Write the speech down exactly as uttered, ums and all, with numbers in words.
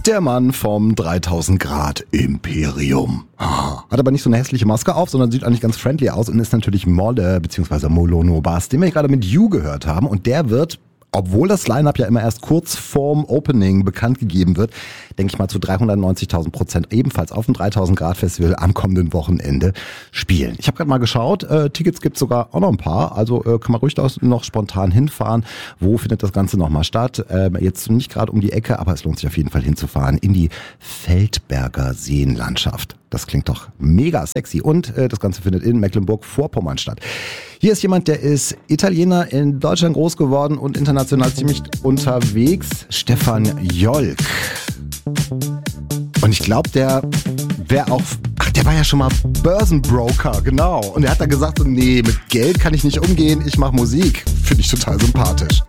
Der Mann vom dreitausend Grad Imperium. Hat aber nicht so eine hässliche Maske auf, sondern sieht eigentlich ganz friendly aus und ist natürlich Molle bzw. Molono Bass, den wir gerade mit You gehört haben. Und der wird, obwohl das Line-Up ja immer erst kurz vorm Opening bekannt gegeben wird, denke ich mal zu dreihundertneunzigtausend Prozent ebenfalls auf dem dreitausend Grad Festival am kommenden Wochenende spielen. Ich habe gerade mal geschaut, äh, Tickets gibt sogar auch noch ein paar, also äh, kann man ruhig noch spontan hinfahren. Wo findet das Ganze nochmal statt? Äh, jetzt nicht gerade um die Ecke, aber es lohnt sich auf jeden Fall hinzufahren in die Feldberger Seenlandschaft. Das klingt doch mega sexy und äh, das Ganze findet in Mecklenburg-Vorpommern statt. Hier ist jemand, der ist Italiener, in Deutschland groß geworden und international ziemlich unterwegs. Stefan Jolk. Und ich glaube, der wäre auch, ach, der war ja schon mal Börsenbroker, genau. Und er hat dann gesagt, so, nee, mit Geld kann ich nicht umgehen, ich mache Musik. Finde ich total sympathisch.